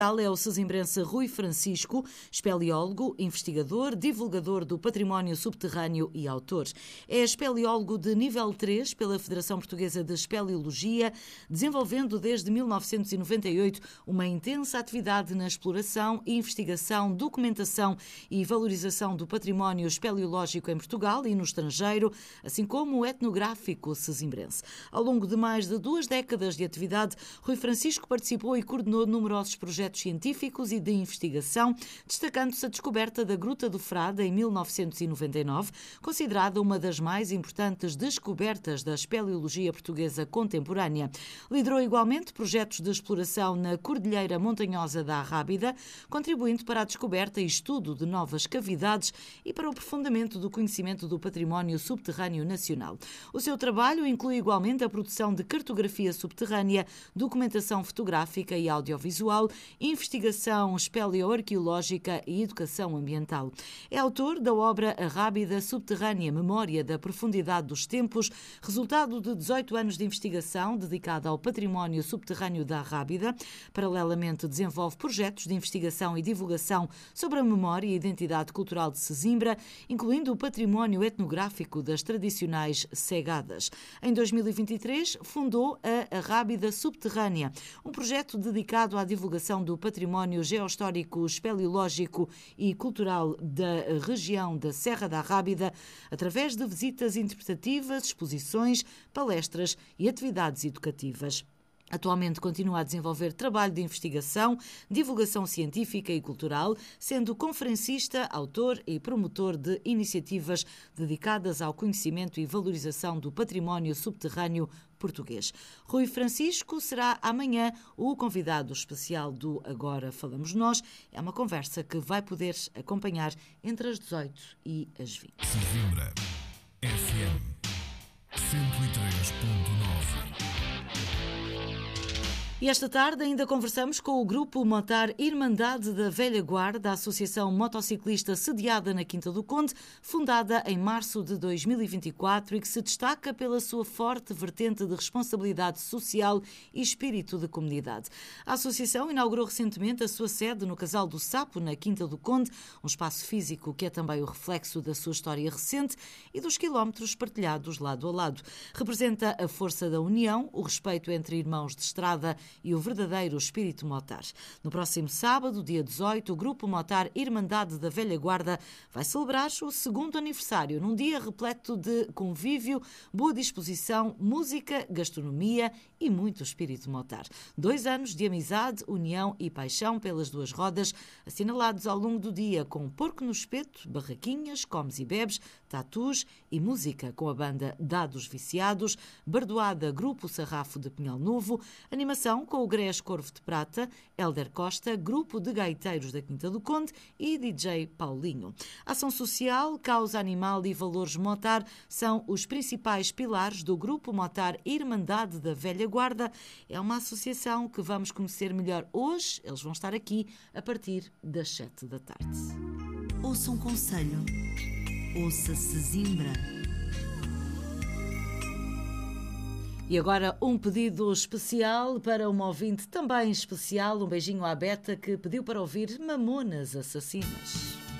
É o sesimbrense Rui Francisco, espeleólogo, investigador, divulgador do património subterrâneo e autor. É espeleólogo de nível 3 pela Federação Portuguesa de Espeleologia, desenvolvendo desde 1998 uma intensa atividade na exploração, investigação, documentação e valorização do património espeleológico em Portugal e no estrangeiro, assim como o etnográfico sesimbrense. Ao longo de mais de 2 décadas de atividade, Rui Francisco participou e coordenou numerosos projetos científicos e de investigação, destacando-se a descoberta da Gruta do Frade em 1999, considerada uma das mais importantes descobertas da espeleologia portuguesa contemporânea. Liderou igualmente projetos de exploração na Cordilheira Montanhosa da Arrábida, contribuindo para a descoberta e estudo de novas cavidades e para o aprofundamento do conhecimento do património subterrâneo nacional. O seu trabalho inclui igualmente a produção de cartografia subterrânea, documentação fotográfica e audiovisual, investigação espeleoarqueológica e educação ambiental. É autor da obra Arrábida Subterrânea, Memória da Profundidade dos Tempos, resultado de 18 anos de investigação dedicada ao património subterrâneo da Arrábida. Paralelamente, desenvolve projetos de investigação e divulgação sobre a memória e identidade cultural de Sesimbra, incluindo o património etnográfico das tradicionais cegadas. Em 2023, fundou a Arrábida Subterrânea, um projeto dedicado à divulgação do património geohistórico, espeleológico e cultural da região da Serra da Arrábida, através de visitas interpretativas, exposições, palestras e atividades educativas. Atualmente continua a desenvolver trabalho de investigação, divulgação científica e cultural, sendo conferencista, autor e promotor de iniciativas dedicadas ao conhecimento e valorização do património subterrâneo português. Rui Francisco será amanhã o convidado especial do Agora Falamos Nós. É uma conversa que vai poder acompanhar entre as 18 e as 20. Sesimbra FM 103.9. E esta tarde ainda conversamos com o Grupo Motar Irmandade da Velha Guarda, a associação motociclista sediada na Quinta do Conde, fundada em março de 2024 e que se destaca pela sua forte vertente de responsabilidade social e espírito de comunidade. A associação inaugurou recentemente a sua sede no Casal do Sapo, na Quinta do Conde, um espaço físico que é também o reflexo da sua história recente e dos quilómetros partilhados lado a lado. Representa a força da união, o respeito entre irmãos de estrada e o verdadeiro espírito motar. No próximo sábado, dia 18, o Grupo Motar Irmandade da Velha Guarda vai celebrar o 2º aniversário, num dia repleto de convívio, boa disposição, música, gastronomia e muito espírito motar. 2 anos de amizade, união e paixão pelas 2 rodas, assinalados ao longo do dia com porco no espeto, barraquinhas, comes e bebes, tatus e música com a banda Dados Viciados, bardoada Grupo Sarrafo de Pinhal Novo, animação com o Grés Corvo de Prata, Hélder Costa, Grupo de Gaiteiros da Quinta do Conde e DJ Paulinho. Ação social, causa animal e valores motar são os principais pilares do Grupo Motar Irmandade da Velha Guarda. É uma associação que vamos conhecer melhor hoje. Eles vão estar aqui a partir das 7 da tarde. Ouça um conselho. Ouça Sesimbra. E agora um pedido especial para uma ouvinte também especial, um beijinho à Beta, que pediu para ouvir Mamonas Assassinas.